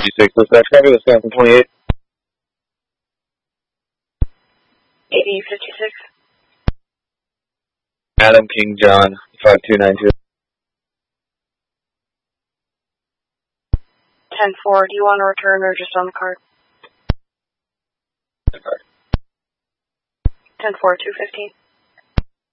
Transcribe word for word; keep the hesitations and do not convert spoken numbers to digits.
six, dispatch, copy, Wisconsin twenty-eight. eighty fifty-six. Adam King John, five two nine two. ten four, do you want to return or just on the card? The card. ten four, two fifteen.